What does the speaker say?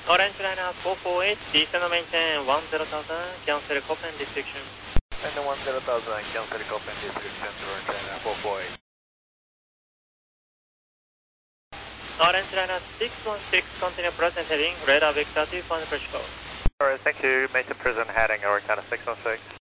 Orange Liner 448, descend maintain 10,000, cancel Copen restriction. And the 10,000, cancel Copen restriction to Orange Liner 448. Orange Liner 616, continue present heading, radar Victor 2 pressure code. Alright, thank you. Maintain present heading, Orange Liner 616.